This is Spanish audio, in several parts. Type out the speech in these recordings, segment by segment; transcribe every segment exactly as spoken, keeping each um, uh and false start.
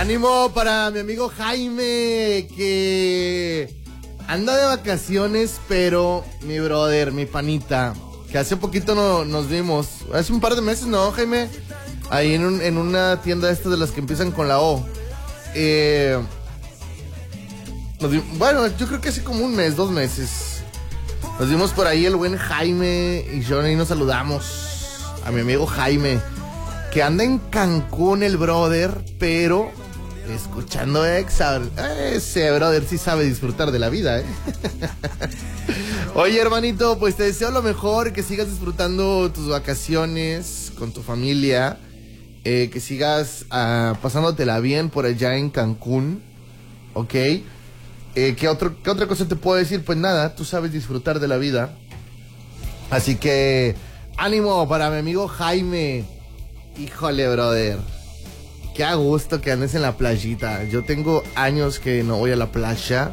Ánimo para mi amigo Jaime, que anda de vacaciones, pero mi brother, mi panita, que hace poquito no, nos vimos, hace un par de meses, ¿no, Jaime? Ahí en, un, en una tienda de estas de las que empiezan con la O. Eh, nos vi, bueno, yo creo que hace como un mes, dos meses. Nos vimos por ahí el buen Jaime y yo, y nos saludamos a mi amigo Jaime, que anda en Cancún el brother, pero escuchando Exa. Ese brother sí sabe disfrutar de la vida, ¿eh? Oye, hermanito, pues te deseo lo mejor, que sigas disfrutando tus vacaciones con tu familia, eh, que sigas uh, pasándotela bien por allá en Cancún, ¿ok? Eh, ¿qué, otro, ¿Qué otra cosa te puedo decir? Pues nada, tú sabes disfrutar de la vida. Así que ánimo para mi amigo Jaime. Híjole, brother, qué a gusto que andes en la playita. Yo tengo años que no voy a la playa,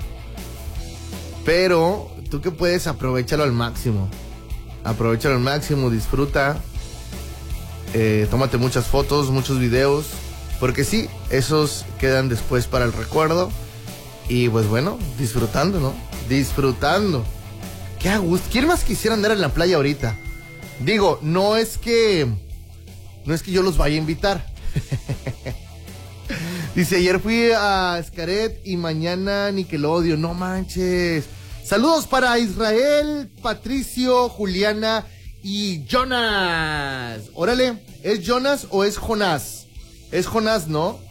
pero tú que puedes, aprovechalo al máximo. Aprovechalo al máximo, disfruta. Eh, tómate muchas fotos, muchos videos, porque sí, esos quedan después para el recuerdo. Y pues bueno, disfrutando, ¿no? Disfrutando. Qué a gusto. ¿Quién más quisiera andar en la playa ahorita? Digo, no es que... No es que yo los vaya a invitar. Dice, ayer fui a Xcaret y mañana Nickelodeon. No manches. Saludos para Israel, Patricio, Juliana y Jonas. Órale, ¿es Jonas o es Jonás? Es Jonás, ¿no?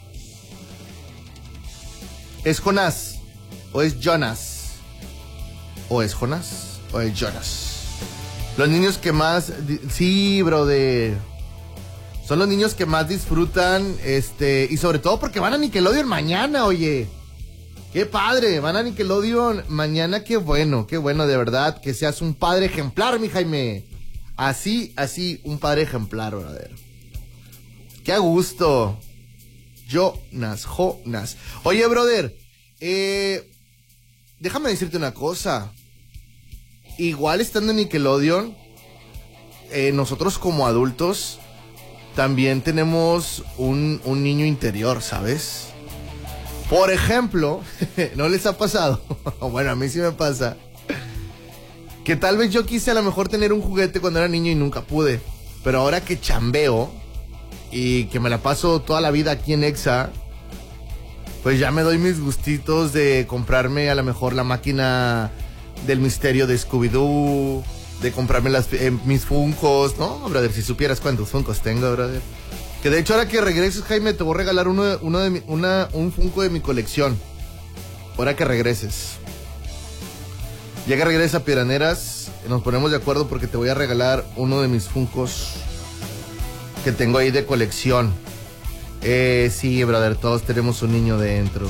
¿Es Jonás o es Jonas? ¿O es Jonás o es Jonas? Los niños que más... Sí, brother. Son los niños que más disfrutan, este... Y sobre todo porque van a Nickelodeon mañana, oye. ¡Qué padre! Van a Nickelodeon mañana, qué bueno, qué bueno, de verdad. Que seas un padre ejemplar, mi Jaime. Así, así, un padre ejemplar, brother. ¡Qué a gusto! Jonas, Jonas. Oye, brother, eh, déjame decirte una cosa. Igual estando en Nickelodeon, eh, nosotros como adultos también tenemos un, un niño interior, ¿sabes? Por ejemplo, ¿no les ha pasado? Bueno, a mí sí me pasa. Que tal vez yo quise a lo mejor tener un juguete cuando era niño y nunca pude. Pero ahora que chambeo y que me la paso toda la vida aquí en Exa, pues ya me doy mis gustitos de comprarme a lo mejor la máquina del misterio de Scooby-Doo, de comprarme las, eh, mis Funkos, ¿no? Brother, si supieras cuántos Funkos tengo, brother. Que de hecho ahora que regreses, Jaime, te voy a regalar uno de, uno de mi, una, un Funko de mi colección. Ahora que regreses. Ya que regreses a Piedras, nos ponemos de acuerdo porque te voy a regalar uno de mis Funkos que tengo ahí de colección. Eh, sí, brother, todos tenemos un niño dentro.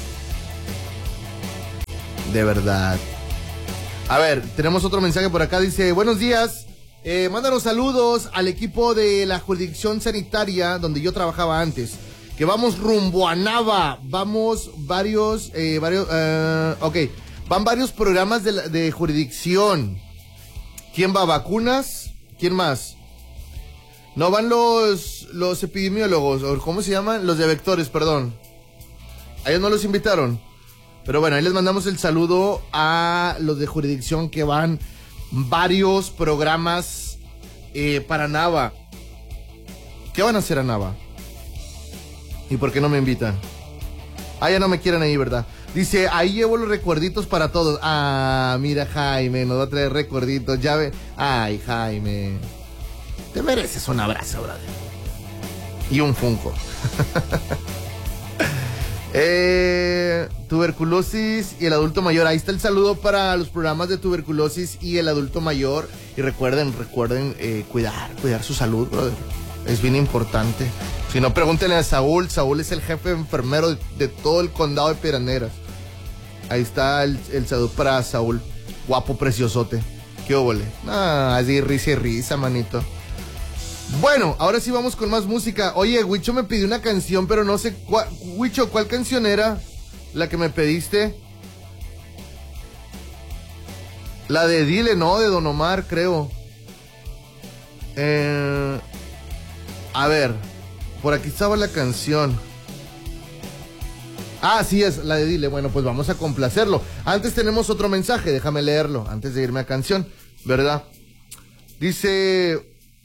De verdad. A ver, tenemos otro mensaje por acá. Dice, buenos días. Eh, mándanos saludos al equipo de la jurisdicción sanitaria donde yo trabajaba antes. Que vamos rumbo a Nava. Vamos varios, eh, varios, uh, ok. Van varios programas de, la, de jurisdicción. ¿Quién va? ¿Vacunas? ¿Quién más? No, van los, los epidemiólogos, o ¿cómo se llaman? Los de vectores, perdón. A ellos no los invitaron. Pero bueno, ahí les mandamos el saludo a los de jurisdicción que van varios programas eh, para Nava. ¿Qué van a hacer a Nava? ¿Y por qué no me invitan? Ah, ya no me quieren ahí, ¿verdad? Dice, ahí llevo los recuerditos para todos. Ah, mira, Jaime, nos va a traer recuerditos. Ya ve. Ay, Jaime, te mereces un abrazo, brother. Y un Funko. eh, tuberculosis y el adulto mayor. Ahí está el saludo para los programas de tuberculosis y el adulto mayor. Y recuerden, recuerden eh, cuidar, cuidar su salud, brother. Es bien importante. Si no, pregúntenle a Saúl. Saúl es el jefe enfermero de, de todo el condado de Piedras. Ahí está el, el saludo para Saúl. Guapo, preciosote. ¿Qué óvole? Ah, así risa y risa, manito. Bueno, ahora sí vamos con más música. Oye, Huicho me pidió una canción, pero no sé cuál. Huicho, ¿cuál canción era la que me pediste? La de Dile, ¿no? De Don Omar, creo. Eh, a ver, por aquí estaba la canción. Ah, sí, es la de Dile. Bueno, pues vamos a complacerlo. Antes tenemos otro mensaje, déjame leerlo, antes de irme a canción, ¿verdad? Dice...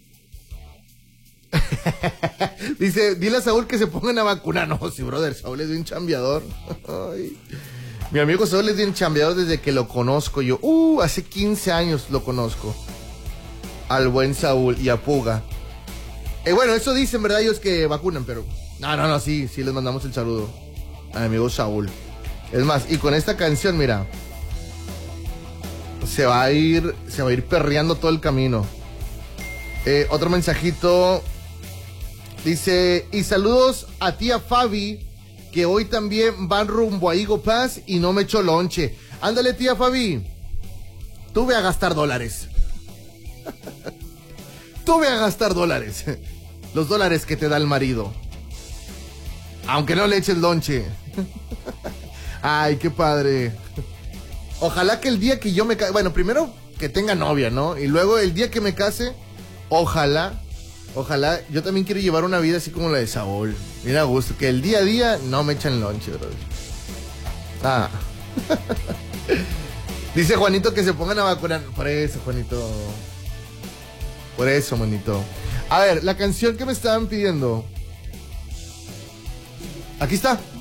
Dice, dile a Saúl que se pongan a vacunar. No, sí, brother, Saúl es bien chambeador. Ay. Mi amigo Saúl es bien chambeador desde que lo conozco yo. Uh, hace quince años lo conozco. Al buen Saúl y a Puga. Eh, bueno, eso dicen, ¿verdad? Ellos que vacunan, pero... No, no, no, sí, sí les mandamos el saludo a mi amigo Saúl. Es más, y con esta canción, mira, se va a ir, se va a ir perreando todo el camino. Eh, otro mensajito dice, y saludos a tía Fabi, que hoy también van rumbo a Eagle Pass y no me echó lonche. Ándale, tía Fabi, tú ve a gastar dólares. Tú ve a gastar dólares. Los dólares que te da el marido. Aunque no le eches lonche. Ay, qué padre. Ojalá que el día que yo me case... Bueno, primero que tenga novia, ¿no? Y luego el día que me case, ojalá, ojalá... Yo también quiero llevar una vida así como la de Saúl. Mira, a gusto. Que el día a día no me echen lonche, bro. Ah. Dice Juanito que se pongan a vacunar. Por eso, Juanito. Por eso, manito. A ver, la canción que me estaban pidiendo... Aquí está.